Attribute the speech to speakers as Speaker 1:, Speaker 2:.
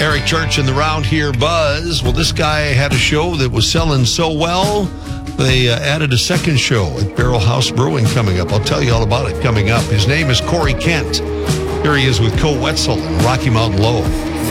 Speaker 1: Eric Church in the Round Here Buzz. Well, this guy had a show that was selling so well, they added a second show at Barrel House Brewing coming up. I'll tell you all about it coming up. His name is Corey Kent. Here he is with Co Wetzel and Rocky Mountain Low.